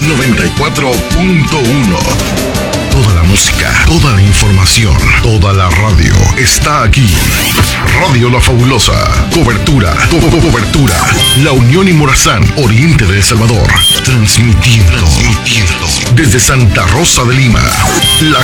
94.1. Toda la música, toda la información, toda la radio está aquí. Radio La Fabulosa. Cobertura. La Unión y Morazán, oriente de El Salvador. Transmitiendo desde Santa Rosa de Lima. La